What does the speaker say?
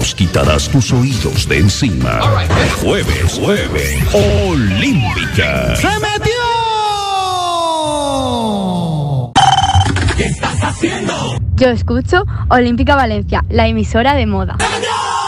nos quitarás tus oídos de encima. Jueves, Olímpica. ¡Se metió! ¿Qué estás haciendo? Yo escucho Olímpica Valencia, la emisora de moda.